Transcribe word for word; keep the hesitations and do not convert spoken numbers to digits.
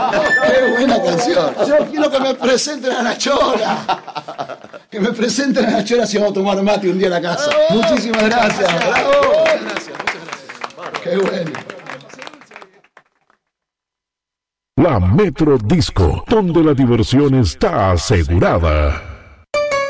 ¡Qué buena canción! Yo quiero que me presenten a la Chola. Que me presenten a la Chola si vamos a tomar mate un día a la casa. Muchísimas gracias. ¡Bravo! Muchas gracias, muchas gracias. ¡Qué bueno! La Metro Disco, donde la diversión está asegurada.